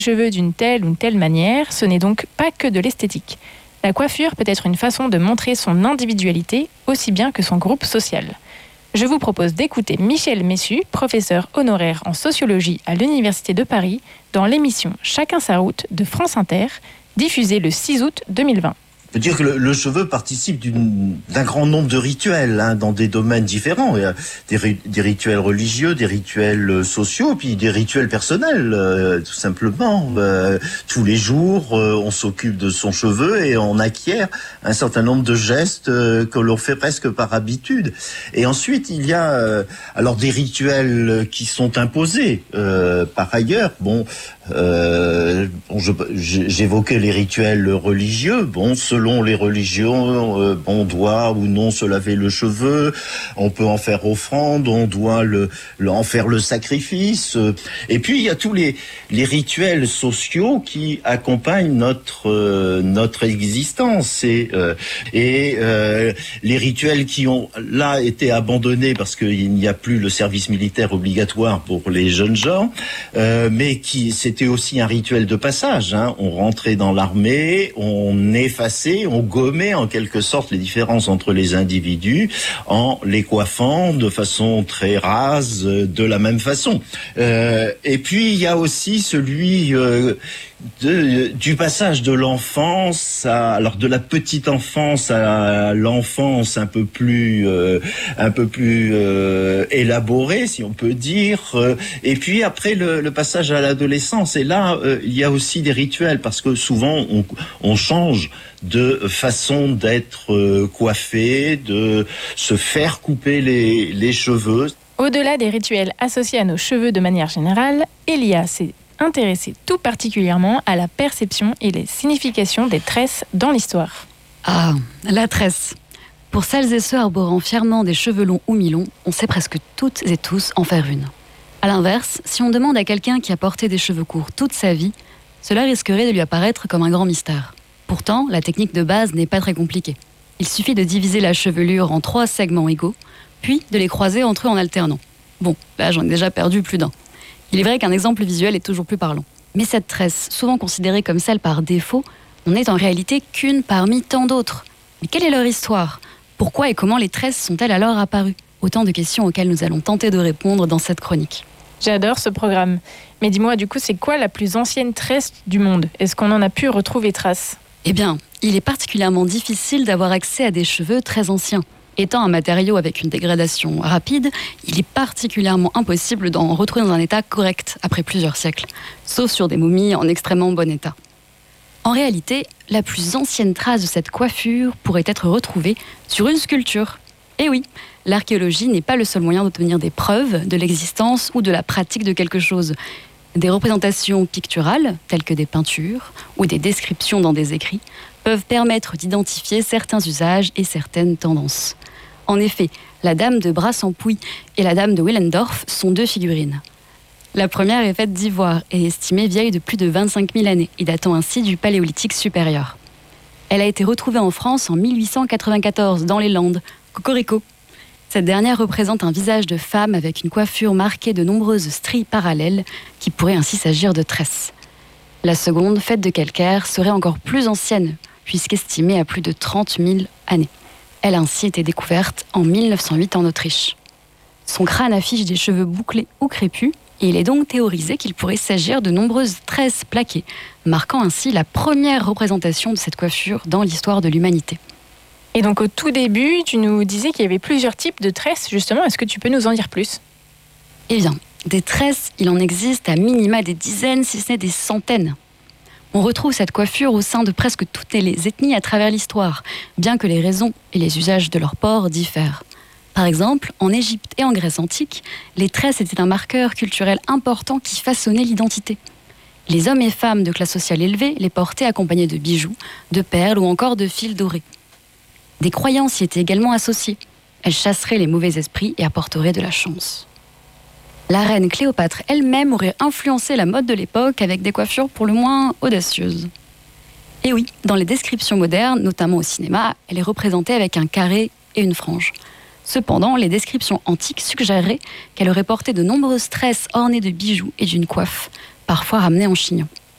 cheveux d'une telle ou une telle manière, ce n'est donc pas que de l'esthétique. La coiffure peut être une façon de montrer son individualité aussi bien que son groupe social. Je vous propose d'écouter Michel Messu, professeur honoraire en sociologie à l'Université de Paris, dans l'émission Chacun sa route de France Inter, diffusée le 6 août 2020. Je veux dire que le cheveu participe d'un grand nombre de rituels dans des domaines différents. Il y a des rituels religieux, des rituels sociaux, puis des rituels personnels, tout simplement. Tous les jours, on s'occupe de son cheveu et on acquiert un certain nombre de gestes que l'on fait presque par habitude. Et ensuite, il y a alors des rituels qui sont imposés par ailleurs. J'évoquais les rituels religieux. Selon les religions, on doit ou non se laver le cheveu, on peut en faire offrande, on doit en faire le sacrifice. Et puis il y a tous les rituels sociaux qui accompagnent notre existence. Et les rituels qui ont là été abandonnés parce qu'il n'y a plus le service militaire obligatoire pour les jeunes gens, mais qui c'était aussi un rituel de passage. On rentrait dans l'armée, on effaçait, on gommait en quelque sorte les différences entre les individus en les coiffant de façon très rase, de la même façon. Et puis il y a aussi celui du passage de l'enfance alors de la petite enfance à l'enfance un peu plus élaborée, si on peut dire. Et puis après le passage à l'adolescence. Et là, il y a aussi des rituels parce que souvent on change de façon d'être coiffé, de se faire couper les cheveux. Au-delà des rituels associés à nos cheveux de manière générale, Elia s'est intéressée tout particulièrement à la perception et les significations des tresses dans l'histoire. Ah, la tresse. Pour celles et ceux arborant fièrement des cheveux longs ou mi-longs, on sait presque toutes et tous en faire une. A l'inverse, si on demande à quelqu'un qui a porté des cheveux courts toute sa vie, cela risquerait de lui apparaître comme un grand mystère. Pourtant, la technique de base n'est pas très compliquée. Il suffit de diviser la chevelure en 3 segments égaux, puis de les croiser entre eux en alternant. Bon, là j'en ai déjà perdu plus d'un. Il est vrai qu'un exemple visuel est toujours plus parlant. Mais cette tresse, souvent considérée comme celle par défaut, n'en est en réalité qu'une parmi tant d'autres. Mais quelle est leur histoire ? Pourquoi et comment les tresses sont-elles alors apparues ? Autant de questions auxquelles nous allons tenter de répondre dans cette chronique. J'adore ce programme. Mais dis-moi, du coup, c'est quoi la plus ancienne tresse du monde ? Est-ce qu'on en a pu retrouver trace ? Eh bien, il est particulièrement difficile d'avoir accès à des cheveux très anciens. Étant un matériau avec une dégradation rapide, il est particulièrement impossible d'en retrouver dans un état correct après plusieurs siècles, sauf sur des momies en extrêmement bon état. En réalité, la plus ancienne trace de cette coiffure pourrait être retrouvée sur une sculpture. Et oui, l'archéologie n'est pas le seul moyen d'obtenir des preuves de l'existence ou de la pratique de quelque chose. Des représentations picturales, telles que des peintures ou des descriptions dans des écrits, peuvent permettre d'identifier certains usages et certaines tendances. En effet, la dame de Brassempouy et la dame de Willendorf sont 2 figurines. La première est faite d'ivoire et estimée vieille de plus de 25 000 années et datant ainsi du Paléolithique supérieur. Elle a été retrouvée en France en 1894 dans les Landes, Cocorico. Cette dernière représente un visage de femme avec une coiffure marquée de nombreuses stries parallèles qui pourrait ainsi s'agir de tresses. La seconde, faite de calcaire, serait encore plus ancienne puisqu'estimée à plus de 30 000 années. Elle a ainsi été découverte en 1908 en Autriche. Son crâne affiche des cheveux bouclés ou crépus et il est donc théorisé qu'il pourrait s'agir de nombreuses tresses plaquées, marquant ainsi la première représentation de cette coiffure dans l'histoire de l'humanité. Et donc au tout début, tu nous disais qu'il y avait plusieurs types de tresses, justement. Est-ce que tu peux nous en dire plus ? Eh bien, des tresses, il en existe à minima des dizaines, si ce n'est des centaines. On retrouve cette coiffure au sein de presque toutes les ethnies à travers l'histoire, bien que les raisons et les usages de leur port diffèrent. Par exemple, en Égypte et en Grèce antique, les tresses étaient un marqueur culturel important qui façonnait l'identité. Les hommes et femmes de classe sociale élevée les portaient accompagnés de bijoux, de perles ou encore de fils dorés. Des croyances y étaient également associées. Elles chasseraient les mauvais esprits et apporteraient de la chance. La reine Cléopâtre elle-même aurait influencé la mode de l'époque avec des coiffures pour le moins audacieuses. Et oui, dans les descriptions modernes, notamment au cinéma, elle est représentée avec un carré et une frange. Cependant, les descriptions antiques suggéraient qu'elle aurait porté de nombreuses tresses ornées de bijoux et d'une coiffe, parfois ramenée en chignon.